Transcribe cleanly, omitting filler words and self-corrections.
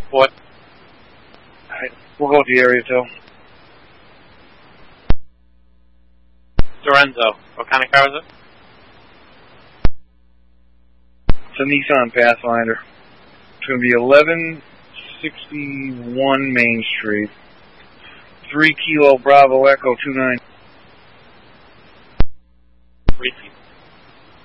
What? Alright, we'll go with the area too. Lorenzo. What kind of car is it? It's a Nissan Pathfinder. It's going to be 1161 Main Street. 3 Kilo Bravo Echo 29. 3 people.